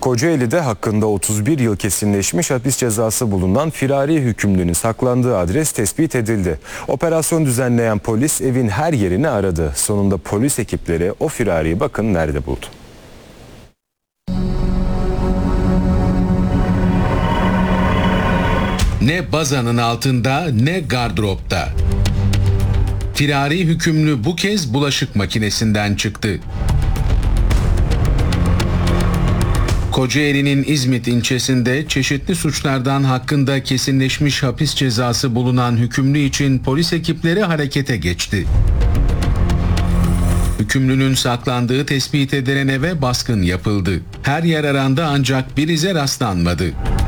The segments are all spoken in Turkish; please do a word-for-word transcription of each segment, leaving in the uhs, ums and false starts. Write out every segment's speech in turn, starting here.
Kocaeli'de hakkında otuz bir yıl kesinleşmiş hapis cezası bulunan firari hükümlünün saklandığı adres tespit edildi. Operasyon düzenleyen polis evin her yerini aradı. Sonunda polis ekipleri o firariyi bakın nerede buldu. Ne bazanın altında ne gardıropta. Firari hükümlü bu kez bulaşık makinesinden çıktı. Kocaeli'nin İzmit ilçesinde çeşitli suçlardan hakkında kesinleşmiş hapis cezası bulunan hükümlü için polis ekipleri harekete geçti. Hükümlünün saklandığı tespit edilen eve baskın yapıldı. Her yer arandı ancak bir ize rastlanmadı.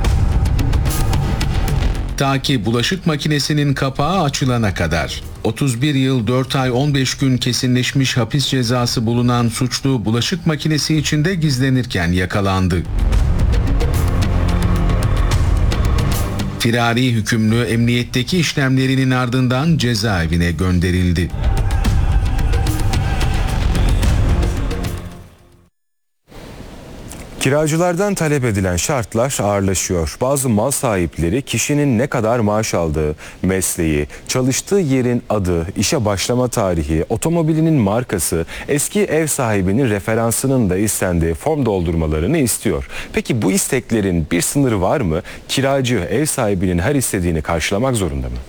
Ta ki bulaşık makinesinin kapağı açılana kadar. otuz bir yıl dört ay on beş gün kesinleşmiş hapis cezası bulunan suçlu bulaşık makinesi içinde gizlenirken yakalandı. Firari hükümlü emniyetteki işlemlerinin ardından cezaevine gönderildi. Kiracılardan talep edilen şartlar ağırlaşıyor. Bazı mal sahipleri kişinin ne kadar maaş aldığı, mesleği, çalıştığı yerin adı, işe başlama tarihi, otomobilinin markası, eski ev sahibinin referansının da istendiği form doldurmalarını istiyor. Peki bu isteklerin bir sınırı var mı? Kiracı ev sahibinin her istediğini karşılamak zorunda mı?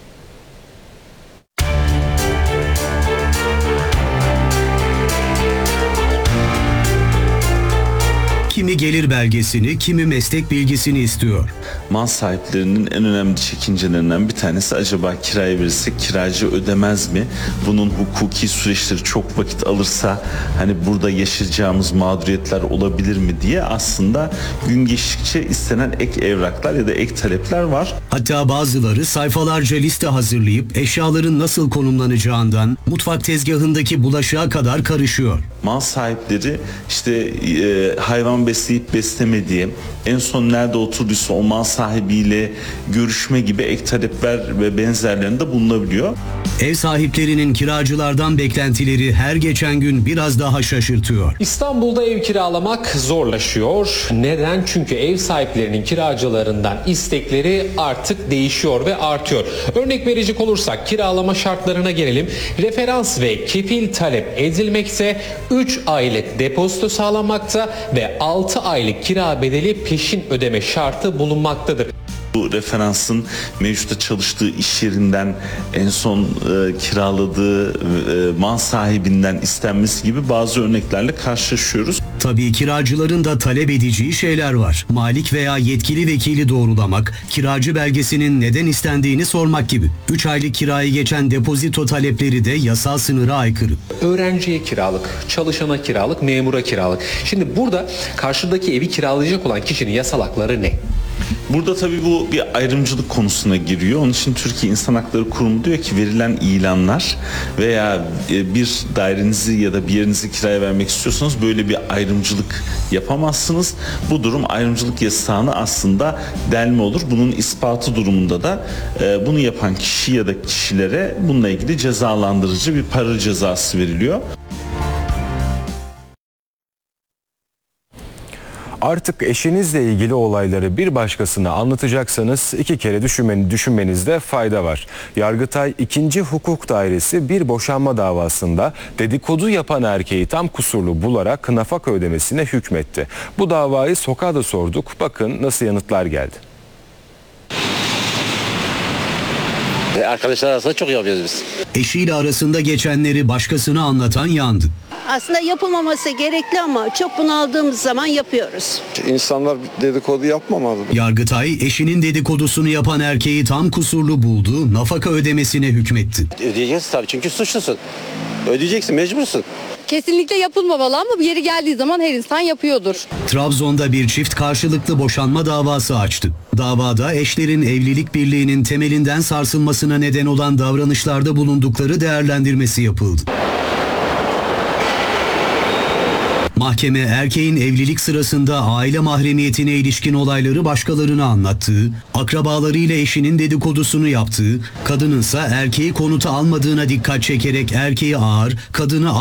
Kimi gelir belgesini, kimi meslek bilgisini istiyor. Mal sahiplerinin en önemli çekincelerinden bir tanesi, acaba kiraya verirsek kiracı ödemez mi? Bunun hukuki süreçleri çok vakit alırsa hani burada yaşayacağımız mağduriyetler olabilir mi diye aslında gün geçtikçe istenen ek evraklar ya da ek talepler var. Hatta bazıları sayfalarca liste hazırlayıp eşyaların nasıl konumlanacağından mutfak tezgahındaki bulaşığa kadar karışıyor. Mal sahipleri işte e, hayvan besleyip beslemediği, en son nerede oturduysa o mal sahibiyle görüşme gibi ek talepler ve benzerlerinde bulunabiliyor. Ev sahiplerinin kiracılardan beklentileri her geçen gün biraz daha şaşırtıyor. İstanbul'da ev kiralamak zorlaşıyor. Neden? Çünkü ev sahiplerinin kiracılarından istekleri artık değişiyor ve artıyor. Örnek verecek olursak kiralama şartlarına gelelim. Referans ve kefil talep edilmekte, üç aylık depozito sağlanmakta ve altı aylık kira bedeli peşin ödeme şartı bulunmaktadır. Bu referansın mevcutta çalıştığı iş yerinden, en son e, kiraladığı e, mal sahibinden istenmesi gibi bazı örneklerle karşılaşıyoruz. Tabii kiracıların da talep edeceği şeyler var. Malik veya yetkili vekili doğrulamak, kiracı belgesinin neden istendiğini sormak gibi. üç aylık kirayı geçen depozito talepleri de yasal sınıra aykırı. Öğrenciye kiralık, çalışana kiralık, memura kiralık. Şimdi burada karşıdaki evi kiralayacak olan kişinin yasal hakları ne? Burada tabii bu bir ayrımcılık konusuna giriyor. Onun için Türkiye İnsan Hakları Kurumu diyor ki verilen ilanlar veya bir dairenizi ya da bir yerinizi kiraya vermek istiyorsanız böyle bir ayrımcılık yapamazsınız. Bu durum ayrımcılık yasağını aslında delme olur. Bunun ispatı durumunda da bunu yapan kişi ya da kişilere bununla ilgili cezalandırıcı bir para cezası veriliyor. Artık eşinizle ilgili olayları bir başkasına anlatacaksanız iki kere düşünmen, düşünmenizde fayda var. Yargıtay ikinci Hukuk Dairesi bir boşanma davasında dedikodu yapan erkeği tam kusurlu bularak nafaka ödemesine hükmetti. Bu davayı sokağa da sorduk. Bakın nasıl yanıtlar geldi. Arkadaşlar arasında çok yapıyoruz biz. Eşiyle arasında geçenleri başkasına anlatan yandı. Aslında yapılmaması gerekli ama çok bunaldığımız zaman yapıyoruz. İnsanlar dedikodu yapmamalı. Yargıtay eşinin dedikodusunu yapan erkeği tam kusurlu buldu, nafaka ödemesine hükmetti. Ödeyeceksin tabii çünkü suçlusun. Ödeyeceksin, mecbursun. Kesinlikle yapılmamalı ama bir yeri geldiği zaman her insan yapıyordur. Trabzon'da bir çift karşılıklı boşanma davası açtı. Davada eşlerin evlilik birliğinin temelinden sarsılmasına neden olan davranışlarda bulundukları değerlendirmesi yapıldı. Mahkeme erkeğin evlilik sırasında aile mahremiyetine ilişkin olayları başkalarına anlattığı, akrabalarıyla eşinin dedikodusunu yaptığı, kadınınsa erkeği konuta almadığına dikkat çekerek erkeği ağır, kadını